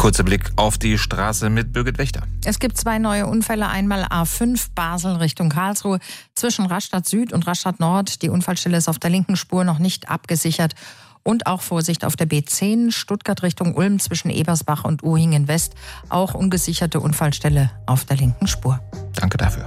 Kurzer Blick auf die Straße mit Birgit Wächter. Es gibt 2 neue Unfälle. Einmal A5 Basel Richtung Karlsruhe zwischen Rastatt Süd und Rastatt Nord. Die Unfallstelle ist auf der linken Spur noch nicht abgesichert. Und auch Vorsicht auf der B10 Stuttgart Richtung Ulm zwischen Ebersbach und Uhingen West. Auch ungesicherte Unfallstelle auf der linken Spur. Danke dafür.